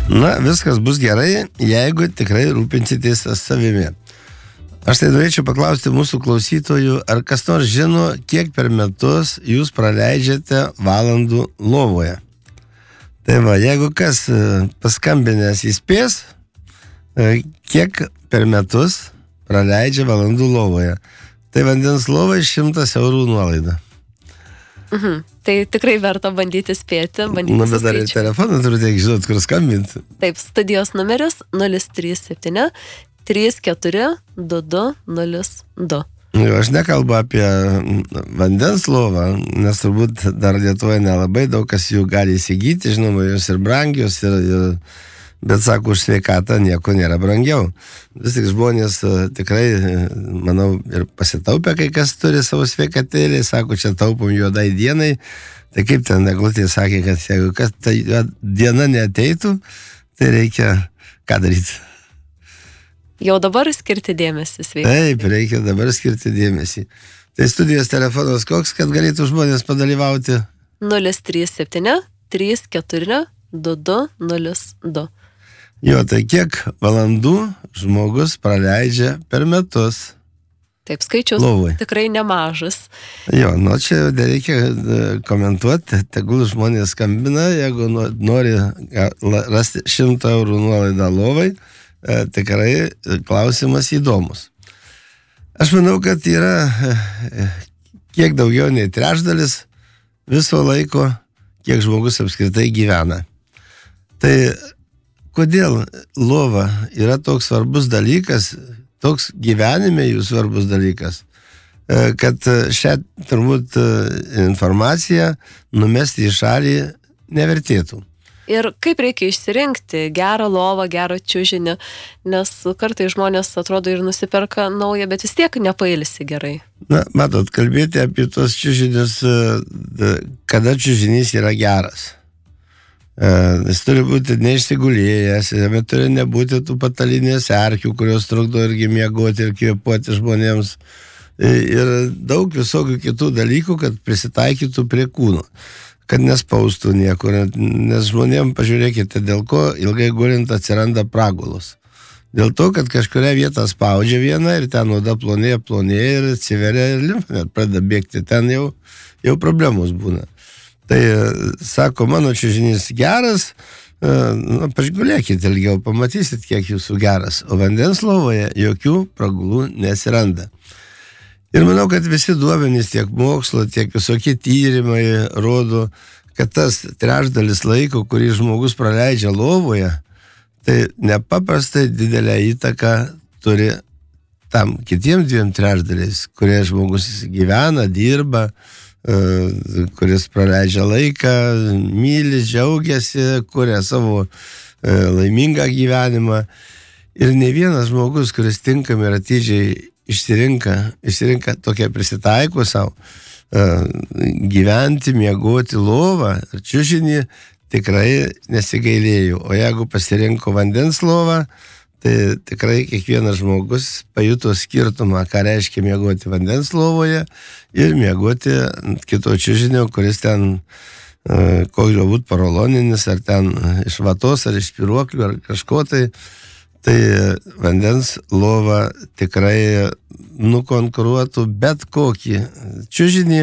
Na, viskas bus gerai, jeigu tikrai rūpinsitės savimi. Aš tai norėčiau paklausti mūsų klausytojų, ar kas nors žino, kiek per metus jūs praleidžiate valandų lovoje. Tai va, jeigu kas paskambinęs įspės, kiek per metus praleidžia valandų lovoje. Tai vandens lovai 100 eurų nuolaida. Tai tikrai verta bandyti spėti, Na, bet dar ir telefoną turite, žinot, kur skambinti. Taip, studijos numeris 037 34 2202. Aš nekalbu apie vandens lovą, nes turbūt dar Lietuvoje nelabai daug kas jų gali įsigyti, žinoma, jos ir brangios, bet sako, už sveikatą nieko nėra brangiau. Vis tik žmonės tikrai, manau, ir pasitaupę, kai kas turi savo sveikatėlį, sako, čia taupom juodai dienai, tai kaip ten Eglutė sakė, kad jeigu kas ta diena neateitų, tai reikia ką daryti? Jau dabar skirti dėmesį sveikatai. Taip, reikia dabar skirti dėmesį. Tai studijos telefonas koks, kad galėtų žmonės padalyvauti? 037 34 2202. Jo, tai kiek valandų žmogus praleidžia per metus? Taip, skaičius lovoj. Tikrai nemažas. Jo, čia nereikia komentuoti, tegul žmonės skambina, jeigu nori rasti 100 eurų nuolaidą lovai, tikrai klausimas įdomus. Aš manau, kad yra kiek daugiau nei trečdalis viso laiko, kiek žmogus apskritai gyvena. Tai kodėl lova yra toks svarbus dalykas, toks gyvenime jų svarbus dalykas, kad šią turbūt informaciją numesti į šalį nevertėtų. Ir kaip reikia išsirinkti gerą lovą, gerą čiužinį, nes kartai žmonės atrodo ir nusiperka naują, bet vis tiek nepailsi gerai. Na, matot, kalbėti apie tos čiužinius, kada čiužinys yra geras. Jis turi būti neišsigulėjęs, jame turi nebūti tų patalinės erkių, kurios trukdo irgi miegoti ir kvėpuoti žmonėms. Ir daug visokių kitų dalykų, kad prisitaikytų prie kūno. Kad nespaustų niekur, nes žmonėm, pažiūrėkite, dėl ko ilgai gulint atsiranda pragulos. Dėl to, kad kažkuria vieta spaudžia vieną ir ten oda plonėja ir atsiveria ir limfa net pradeda bėgti, ten jau problemos būna. Tai, sako, mano čiužinys geras, pažgulėkit ilgiau, pamatysit, kiek jūsų geras, o vandens lovoje jokių pragulų nesiranda. Ir manau, kad visi duomenys, tiek mokslo, tiek visokie tyrimai rodo, kad tas trečdalis laiko, kurį žmogus praleidžia lovoje, tai nepaprastai didelę įtaką turi tam kitiems 2 trečdaliais, kurie žmogus gyvena, dirba, kuris praleidžia laiką, myli, džiaugiasi, kuria savo laimingą gyvenimą. Ir ne vienas žmogus, kuris tinkamai ir atidžiai išsirinka tokia prisitaiko savo gyventi, miegoti lovą ar čiužinį, tikrai nesigailėjau. O jeigu pasirinko vandens lovą, tai tikrai kiekvienas žmogus pajuto skirtumą, ką reiškia miegoti vandens lovoje ir miegoti kito čiužinio, kuris ten koks galbūt poroloninis, ar ten iš vatos, ar iš spiruoklių, ar kažko tai. Tai vandens lova tikrai nukonkuruotų bet kokį čiužinį,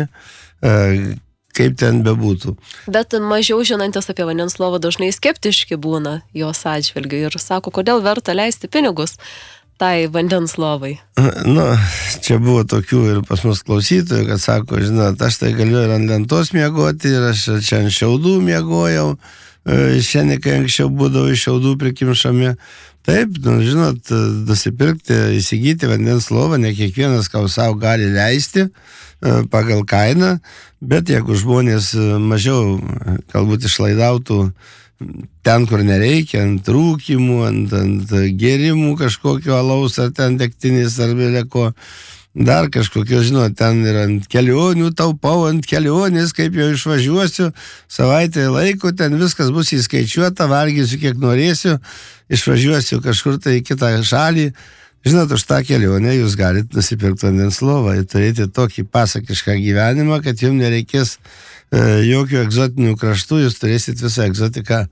kaip ten bebūtų. Bet mažiau žinantis apie vandens lovą dažnai skeptiški būna jos atžvilgiu ir sako, kodėl verta leisti pinigus tai vandens lovai. Čia buvo tokių ir pas mus klausytojų, kad sako, žinot, aš tai galiu ir ant lentos miegoti, ir aš čia ant šiaudų miegojau, šiandien, kai anksčiau būdavo iš šiaudų prikimšami. Taip, žinot, nusipirkti, įsigyti vandens lovą, ne kiekvienas savo gali leisti pagal kainą, bet jeigu žmonės mažiau galbūt išlaidautų ten, kur nereikia, ant rūkimų, ant gėrimų kažkokio alaus, ar ten degtinės, ar vėleko, dar kažkokio, žinot, ten ir ant kelionių taupau, ant kelionės, kaip jau išvažiuosiu, savaitę laiko, ten viskas bus įskaičiuota, valgysiu kiek norėsiu, išvažiuosiu kažkur tai į kitą šalį. Žinot, už tą kelionę jūs galite nusipirkti vandens lovą ir turėti tokį pasakišką gyvenimą, kad jums nereikės jokių egzotinių kraštų, jūs turėsit visą egzotiką